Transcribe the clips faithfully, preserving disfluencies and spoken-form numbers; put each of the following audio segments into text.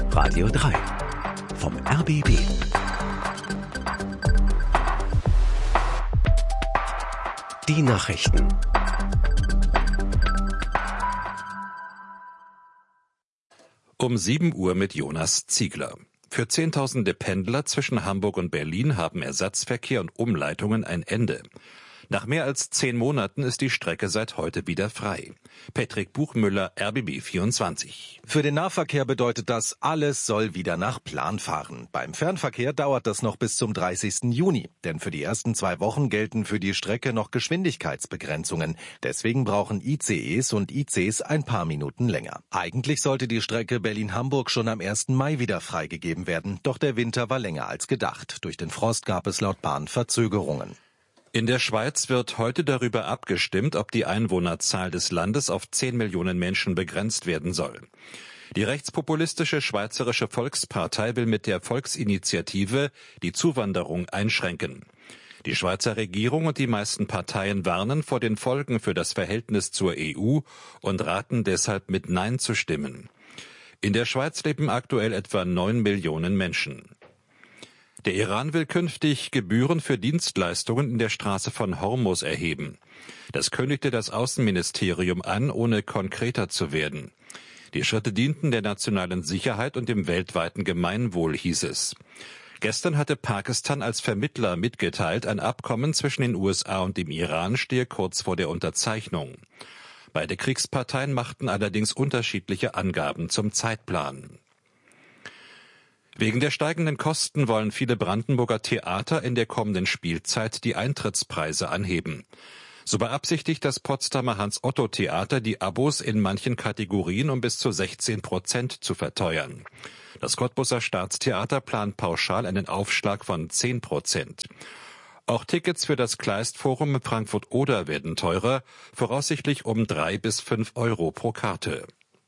Radio drei vom R B B. Die Nachrichten. Um sieben Uhr mit Jonas Ziegler. Für Zehntausende Pendler zwischen Hamburg und Berlin haben Ersatzverkehr und Umleitungen ein Ende. Nach mehr als zehn Monaten ist die Strecke seit heute wieder frei. Patrick Buchmüller, R B B vierundzwanzig. Für den Nahverkehr bedeutet das, alles soll wieder nach Plan fahren. Beim Fernverkehr dauert das noch bis zum dreißigsten Juni. Denn für die ersten zwei Wochen gelten für die Strecke noch Geschwindigkeitsbegrenzungen. Deswegen brauchen I C Es und I Cs ein paar Minuten länger. Eigentlich sollte die Strecke Berlin-Hamburg schon am ersten Mai wieder freigegeben werden. Doch der Winter war länger als gedacht. Durch den Frost gab es laut Bahn Verzögerungen. In der Schweiz wird heute darüber abgestimmt, ob die Einwohnerzahl des Landes auf zehn Millionen Menschen begrenzt werden soll. Die rechtspopulistische Schweizerische Volkspartei will mit der Volksinitiative die Zuwanderung einschränken. Die Schweizer Regierung und die meisten Parteien warnen vor den Folgen für das Verhältnis zur E U und raten deshalb mit Nein zu stimmen. In der Schweiz leben aktuell etwa neun Millionen Menschen. Der Iran will künftig Gebühren für Dienstleistungen in der Straße von Hormuz erheben. Das kündigte das Außenministerium an, ohne konkreter zu werden. Die Schritte dienten der nationalen Sicherheit und dem weltweiten Gemeinwohl, hieß es. Gestern hatte Pakistan als Vermittler mitgeteilt, ein Abkommen zwischen den U S A und dem Iran stehe kurz vor der Unterzeichnung. Beide Kriegsparteien machten allerdings unterschiedliche Angaben zum Zeitplan. Wegen der steigenden Kosten wollen viele Brandenburger Theater in der kommenden Spielzeit die Eintrittspreise anheben. So beabsichtigt das Potsdamer Hans-Otto-Theater, die Abos in manchen Kategorien um bis zu sechzehn Prozent zu verteuern. Das Cottbuser Staatstheater plant pauschal einen Aufschlag von zehn Prozent. Auch Tickets für das Kleist-Forum in Frankfurt-Oder werden teurer, voraussichtlich um drei bis fünf Euro pro Karte.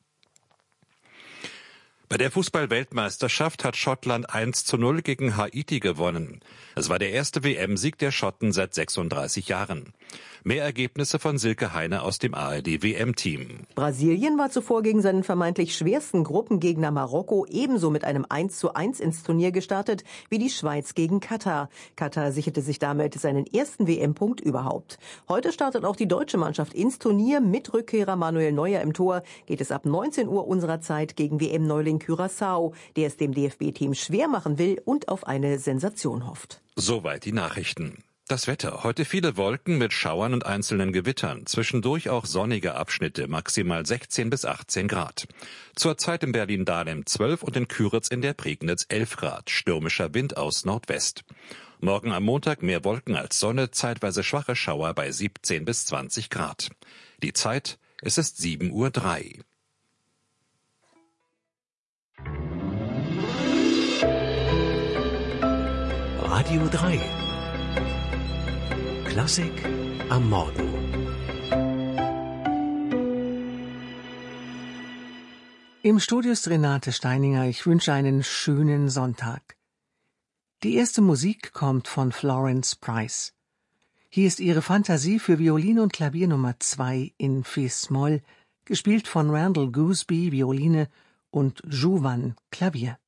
Bei der Fußball-Weltmeisterschaft hat Schottland eins zu null gegen Haiti gewonnen. Es war der erste W M-Sieg der Schotten seit sechsunddreißig Jahren. Mehr Ergebnisse von Silke Heine aus dem A R D-W M-Team. Brasilien war zuvor gegen seinen vermeintlich schwersten Gruppengegner Marokko ebenso mit einem eins zu eins ins Turnier gestartet wie die Schweiz gegen Katar. Katar sicherte sich damit seinen ersten W M-Punkt überhaupt. Heute startet auch die deutsche Mannschaft ins Turnier. Mit Rückkehrer Manuel Neuer im Tor geht es ab neunzehn Uhr unserer Zeit gegen W M-Neuling Curaçao, der es dem D F B-Team schwer machen will und auf eine Sensation hofft. Soweit die Nachrichten. Das Wetter. Heute viele Wolken mit Schauern und einzelnen Gewittern. Zwischendurch auch sonnige Abschnitte, maximal sechzehn bis achtzehn Grad. Zurzeit in Berlin-Dahlem zwölf und in Küritz in der Prignitz elf Grad. Stürmischer Wind aus Nordwest. Morgen am Montag mehr Wolken als Sonne, zeitweise schwache Schauer bei siebzehn bis zwanzig Grad. Die Zeit, es ist sieben Uhr drei. Radio drei. Klassik am Morgen. Im Studio ist Renate Steininger. Ich wünsche einen schönen Sonntag. Die erste Musik kommt von Florence Price. Hier ist ihre Fantasie für Violine und Klavier Nummer zwei in Fis-Moll, gespielt von Randall Gooseby, Violine, und Juvan, Klavier.